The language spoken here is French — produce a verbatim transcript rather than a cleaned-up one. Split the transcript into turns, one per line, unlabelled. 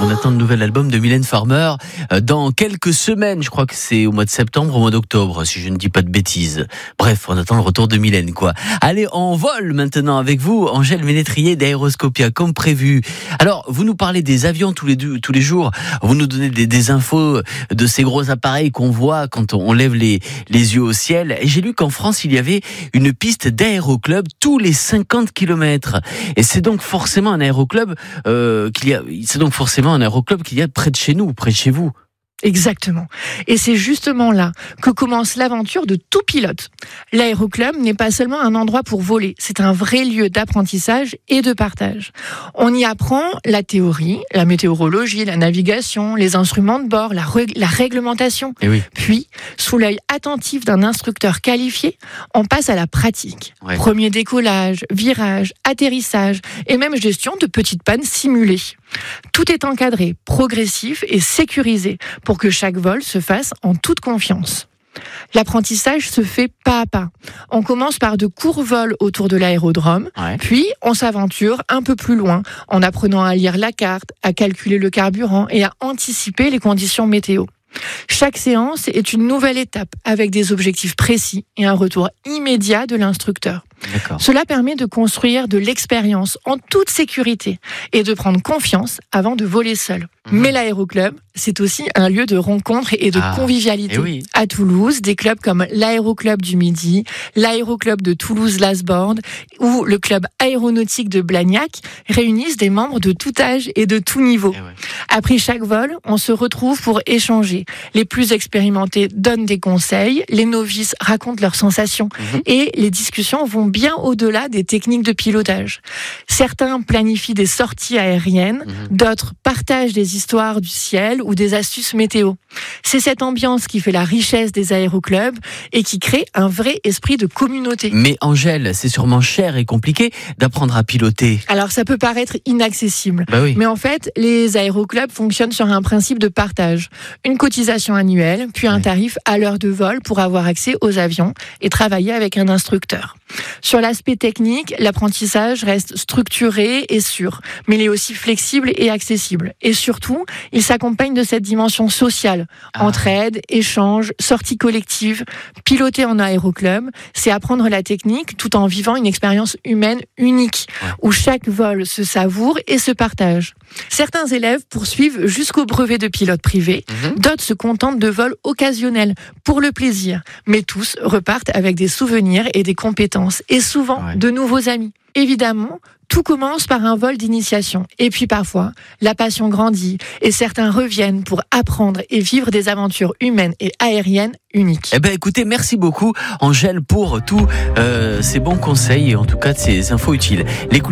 On attend le nouvel album de Mylène Farmer dans quelques semaines. Je crois que c'est au mois de septembre, au mois d'octobre, si je ne dis pas de bêtises. Bref, on attend le retour de Mylène, quoi. Allez, on vole maintenant avec vous, Angèle Ménétrier d'Aéroscopia, comme prévu. Alors, vous nous parlez des avions tous les, deux, tous les jours. Vous nous donnez des, des infos de ces gros appareils qu'on voit quand on lève les, les yeux au ciel. Et j'ai lu qu'en France, il y avait une piste d'aéroclub tous les cinquante kilomètres. Et c'est donc forcément un aéroclub euh, qu'il y a, c'est donc forcément un aéroclub qu'il y a près de chez nous, près de chez vous.
Exactement. Et c'est justement là que commence l'aventure de tout pilote. L'aéroclub n'est pas seulement un endroit pour voler, c'est un vrai lieu d'apprentissage et de partage. On y apprend la théorie, la météorologie, la navigation, les instruments de bord, la, re- la réglementation.
Et oui.
Puis, sous l'œil attentif d'un instructeur qualifié, on passe à la pratique.
Ouais.
Premier décollage, virage, atterrissage et même gestion de petites pannes simulées. Tout est encadré, progressif et sécurisé pour que chaque vol se fasse en toute confiance. L'apprentissage se fait pas à pas. On commence par de courts vols autour de l'aérodrome,
Ouais.
puis on s'aventure un peu plus loin en apprenant à lire la carte, à calculer le carburant et à anticiper les conditions météo. Chaque séance est une nouvelle étape avec des objectifs précis et un retour immédiat de l'instructeur.
D'accord.
Cela permet de construire de l'expérience en toute sécurité et de prendre confiance avant de voler seul. Mmh. Mais l'aéroclub, c'est aussi un lieu de rencontre et de
ah,
convivialité.
Eh oui.
À Toulouse, des clubs comme l'aéroclub du Midi, l'aéroclub de Toulouse-Lasbordes ou le club aéronautique de Blagnac réunissent des membres de tout âge et de tout niveau.
Eh ouais.
Après chaque vol, on se retrouve pour échanger. Les plus expérimentés donnent des conseils, les novices racontent leurs sensations mmh. et les discussions vont bien au-delà des techniques de pilotage. Certains planifient des sorties aériennes, mmh. d'autres partagent des histoires du ciel ou des astuces météo. C'est cette ambiance qui fait la richesse des aéroclubs et qui crée un vrai esprit de communauté.
Mais Angèle, c'est sûrement cher et compliqué d'apprendre à piloter.
Alors ça peut paraître inaccessible,
bah oui.
mais en fait, les aéroclubs fonctionnent sur un principe de partage. Une cotisation annuelle, puis un tarif à l'heure de vol pour avoir accès aux avions et travailler avec un instructeur. Sur l'aspect technique, l'apprentissage reste structuré et sûr, mais il est aussi flexible et accessible. Et surtout, il s'accompagne de cette dimension sociale. Ah. Entraide, échange, sortie collective, piloter en aéroclub, c'est apprendre la technique tout en vivant une expérience humaine unique, ouais. où chaque vol se savoure et se partage. Certains élèves poursuivent jusqu'au brevet de pilote privé, mmh. d'autres se contentent de vols occasionnels pour le plaisir, mais tous repartent avec des souvenirs et des compétences, et souvent ouais. de nouveaux amis. Évidemment, tout commence par un vol d'initiation. Et puis parfois, la passion grandit et certains reviennent pour apprendre et vivre des aventures humaines et aériennes uniques.
Eh ben, écoutez, merci beaucoup, Angèle, pour tous euh, ces bons conseils et en tout cas de ces infos utiles. Les